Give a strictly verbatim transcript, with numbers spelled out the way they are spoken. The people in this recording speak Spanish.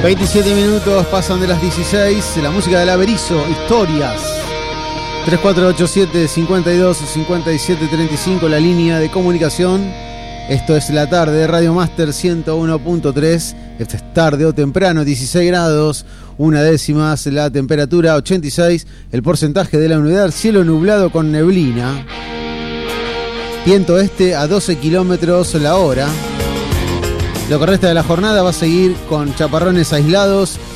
veintisiete minutos pasan de las dieciséis. La música del Averizo, historias. tres cuatro ocho siete, cinco dos, cinco siete tres cinco, la línea de comunicación. Esto es la tarde de Radio Master ciento uno punto tres. Esto es tarde o temprano, dieciséis grados, una décima la temperatura, ochenta y seis el porcentaje de la humedad, cielo nublado con neblina. Viento este a doce kilómetros la hora. Lo que resta de la jornada va a seguir con chaparrones aislados